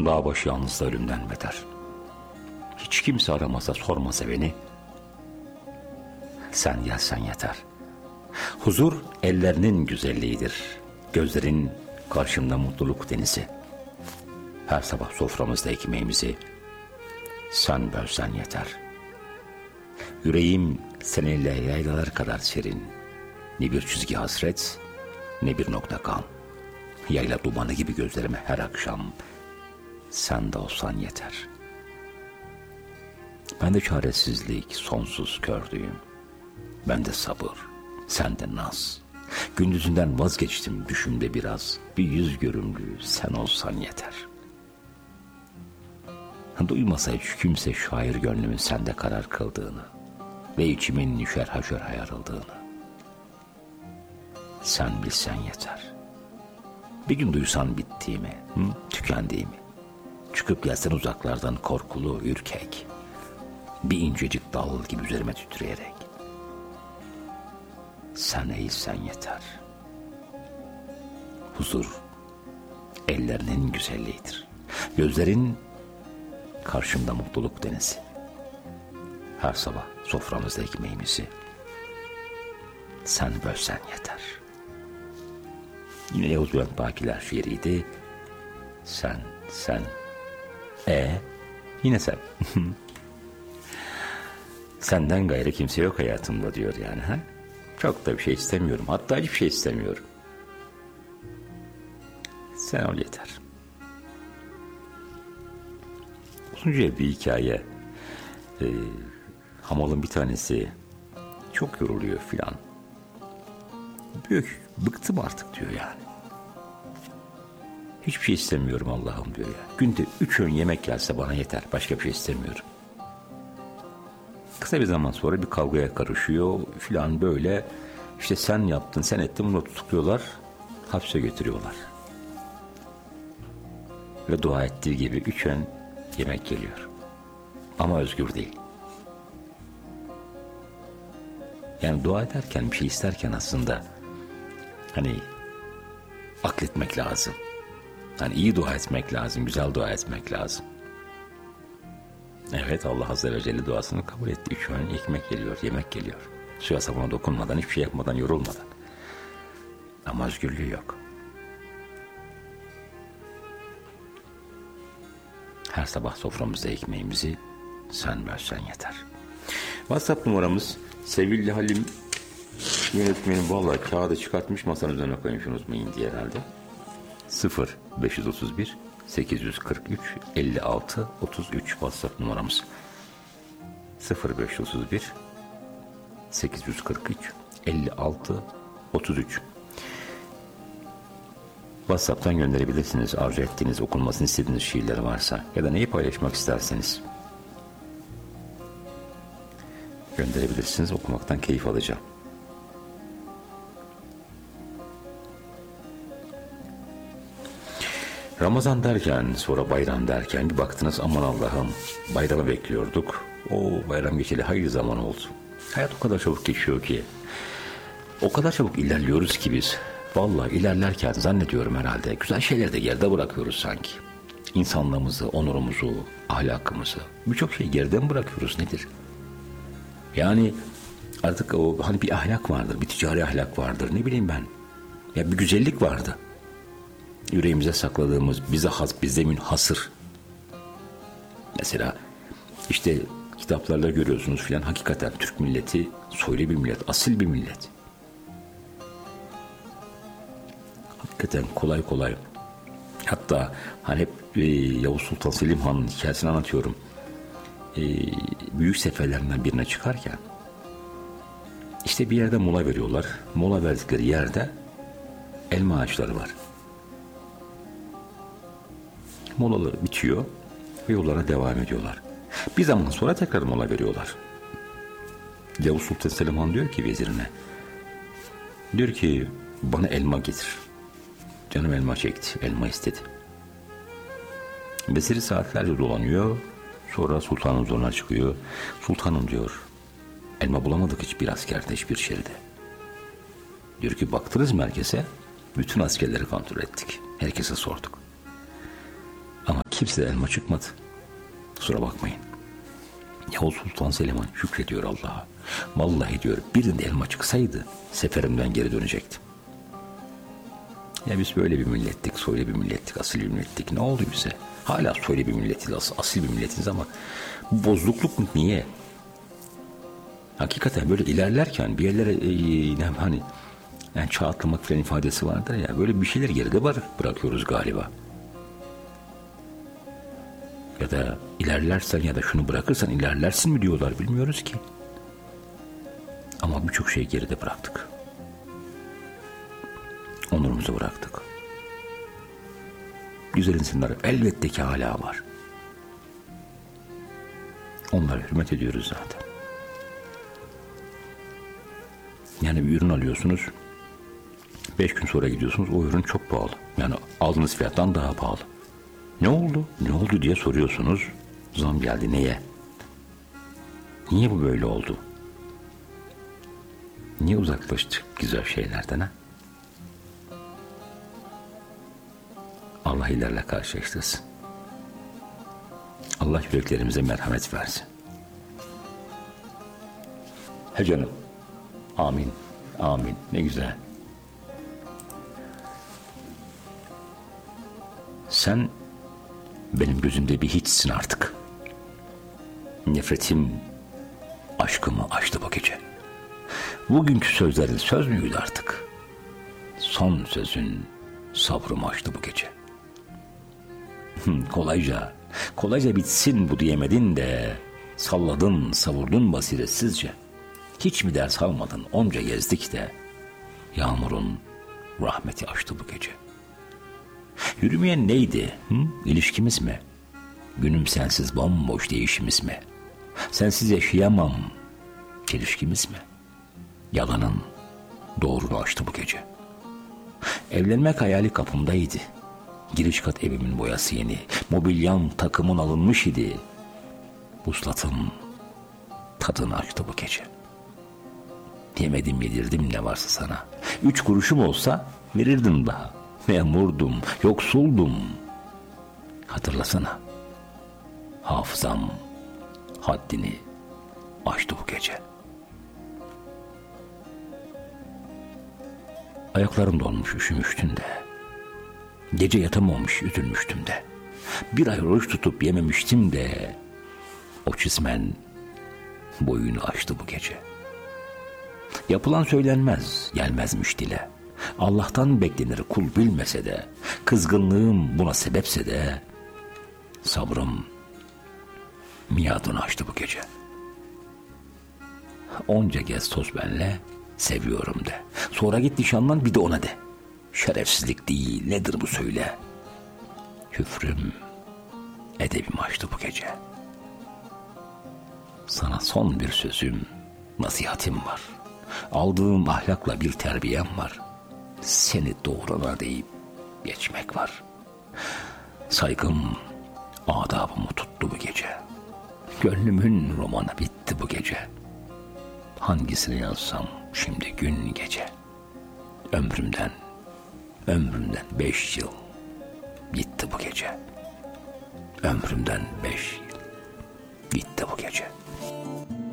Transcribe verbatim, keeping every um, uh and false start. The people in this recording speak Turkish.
Dağ başı yalnızda ölümden beter. Hiç kimse aramasa sormasa beni, sen gelsen yeter. Huzur ellerinin güzelliğidir. Gözlerin karşımda mutluluk denizi. Her sabah soframızda ekmeğimizi sen bölsen yeter. Yüreğim seninle yaylalar kadar serin. Ne bir çizgi hasret, ne bir nokta kan. Yayla dumanı gibi gözlerime her akşam sen de olsan yeter. Ben de çaresizlik, sonsuz kördüğüm. Ben de sabır, sen de naz. Gündüzünden vazgeçtim düşümde biraz. Bir yüz görümlü sen olsan yeter. Duymasa hiç kimse şair gönlümün sende karar kıldığını ve içimin nüşer haşer hayarıldığını. Sen bilsen yeter. Bir gün duysan bittiğimi, hı, tükendiğimi, çıkıp gelsen uzaklardan korkulu, ürkek, bir incecik dal gibi üzerime titreyerek. Sen eğilsen yeter. Huzur ellerinin güzelliğidir. Gözlerin karşımda mutluluk denizi. Her sabah soframızda ekmeğimizi sen bölsen yeter. Yine Yavuz Bülent Bakiler şiiriydi. Sen, sen, e yine sen. Senden gayrı kimse yok hayatımda diyor yani. Ha? Çok da bir şey istemiyorum. Hatta hiçbir şey istemiyorum. Sen ol yeter. Uzunca bir hikaye. Ee, hamalın bir tanesi çok yoruluyor filan. Büyük, bıktım artık diyor yani. Hiçbir şey istemiyorum Allah'ım diyor ya. Günde üç öğün yemek gelse bana yeter. Başka bir şey istemiyorum. Kısa bir zaman sonra bir kavgaya karışıyor filan böyle. İşte sen yaptın, sen ettin, bunu tutukluyorlar, hapse götürüyorlar. Ve dua ettiği gibi üç öğün yemek geliyor. Ama özgür değil. Yani dua ederken, bir şey isterken aslında hani akletmek lazım. Hani iyi dua etmek lazım, güzel dua etmek lazım. Evet, Allah Azze ve Celle duasını kabul etti. Üç öğün ekmek geliyor, yemek geliyor. Suya sabuna dokunmadan, hiçbir şey yapmadan, yorulmadan. Ama özgürlüğü yok. Her sabah soframızda ekmeğimizi sen versen yeter. WhatsApp numaramız sevgili Halim yönetmenim vallahi kağıdı çıkartmış masanın üzerine koymuş unutmayın diye herhalde. sıfır beş otuz bir sekiz kırk üç elli altı otuz üç WhatsApp numaramız. sıfır beş otuz bir sekiz kırk üç elli altı otuz üç. WhatsApp'tan gönderebilirsiniz arzu ettiğiniz, okunmasını istediğiniz şiirler varsa ya da neyi paylaşmak isterseniz gönderebilirsiniz. Okumaktan keyif alacağım. Ramazan derken, sonra bayram derken bir baktınız aman Allah'ım bayramı bekliyorduk. O bayram geçeli hayırlı zaman oldu. Hayat o kadar çabuk geçiyor ki. O kadar çabuk ilerliyoruz ki biz. Vallahi ilerlerken zannediyorum herhalde güzel şeyleri de geride bırakıyoruz sanki. İnsanlığımızı, onurumuzu, ahlakımızı, birçok şeyi geride mi bırakıyoruz nedir? Yani artık o hani bir ahlak vardır, bir ticari ahlak vardır, ne bileyim ben. Ya bir güzellik vardı. Yüreğimize sakladığımız, bize has, bize münhasır. Mesela işte kitaplarda görüyorsunuz filan, hakikaten Türk milleti soylu bir millet, asil bir millet. Hakikaten kolay kolay. Hatta hani hep e, Yavuz Sultan Selim Han'ın hikayesini anlatıyorum. E, büyük seferlerinden birine çıkarken işte bir yerde mola veriyorlar. Mola verdikleri yerde elma ağaçları var. Molaları bitiyor ve yollara devam ediyorlar. Bir zaman sonra tekrar mola veriyorlar. Yavuz Sultan Selim Han diyor ki vezirine, diyor ki bana elma getir. Canım elma çekti, elma istedi. Veziri saatlerce dolanıyor, sonra sultanın huzuruna çıkıyor. Sultanım diyor, elma bulamadık hiçbir askerde, hiçbir şeride. Diyor ki baktınız merkeze, bütün askerleri kontrol ettik, herkese sorduk. Ama kim Kimseden elma çıkmadı. Kusura bakmayın. Yavuz Sultan Süleyman şükrediyor Allah'a. Vallahi diyor birinde elma çıksaydı seferimden geri dönecektim. Ya biz böyle bir millettik, soylu bir millettik, asil bir millettik. Ne oldu bize? Hala soylu bir milletiz, as asil bir milletiz ama bu bozukluk niye? Hakikaten böyle ilerlerken bir yerlere e, hani yani çağ atlamak falan ifadesi vardır ya, böyle bir şeyler geride bırakıyoruz galiba. Ya da ilerlersen ya da şunu bırakırsan ilerlersin mi diyorlar, bilmiyoruz ki. Ama birçok şeyi geride bıraktık. Onurumuzu bıraktık. Güzel insanlar elbette ki hala var. Onlara hürmet ediyoruz zaten. Yani bir ürün alıyorsunuz, beş gün sonra gidiyorsunuz, o ürün çok pahalı. Yani aldığınız fiyattan daha pahalı. Ne oldu? Ne oldu diye soruyorsunuz. Zam geldi. Neye? Niye bu böyle oldu? Niye uzaklaştık güzel şeylerden ha? Allah ilerle karşılaştırsın. Allah yüreklerimize merhamet versin. He canım. Amin. Amin. Ne güzel. Sen benim gözümde bir hiçsin artık. Nefretim aşkımı aştı bu gece. Bugünkü sözlerin söz müydü artık? Son sözün sabrımı aştı bu gece. kolayca, kolayca bitsin bu diyemedin de salladın, savurdun basiretsizce. Hiç mi ders almadın, onca gezdik de yağmurun rahmeti açtı bu gece. Yürümeyen neydi? Hı? İlişkimiz mi? Günüm sensiz bomboş değişimiz mi? Sensiz yaşayamam çelişkimiz mi? Yalanın doğrunu açtı bu gece. Evlenmek hayali kapımdaydı. Giriş kat evimin boyası yeni. Mobilyam takımın alınmış idi. Vuslatın tadını açtı bu gece. Yemedim yedirdim ne varsa sana. Üç kuruşum olsa verirdim daha. Memurdum, yoksuldum. Hatırlasana. Hafızam haddini aştı bu gece. Ayaklarım donmuş, üşümüştün de. Gece yatamamış, üzülmüştüm de. Bir ay oruç tutup yememiştim de. O çizmen boyunu aştı bu gece. Yapılan söylenmez, gelmezmiş dile. Allah'tan beklenir kul bilmese de, kızgınlığım buna sebepse de, sabrım miadını açtı bu gece. Onca gez toz benle, seviyorum de. Sonra git nişanlan bir de ona de. Şerefsizlik değil, nedir bu söyle. Küfrüm, edebim açtı bu gece. Sana son bir sözüm, nasihatim var. Aldığım ahlakla bir terbiyem var. Seni doğruna deyip geçmek var. Saygım, adabımı tuttu bu gece. Gönlümün romanı bitti bu gece. Hangisini yazsam şimdi gün gece. Ömrümden, ömrümden beş yıl gitti bu gece. Ömrümden beş yıl gitti bu gece.